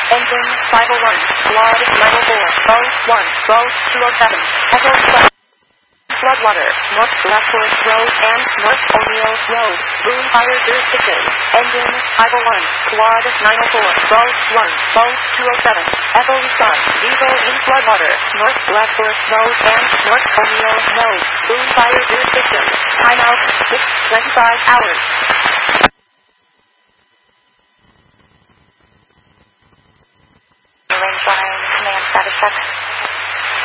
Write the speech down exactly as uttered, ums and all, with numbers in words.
Engine five oh one, Claude nine oh four, Go one, Go two oh seven, Echo Flight. Floodwater, North Blackforest Road and North O'Neill Road, Boone Fire Jurisdiction, Engine five oh one, Claude nine oh four, Go one, Go two oh seven, Echo Response, Diesel in Floodwater, North Blackforest Road and North O'Neill Road, Boone Fire Jurisdiction, timeout, six twenty-five hours.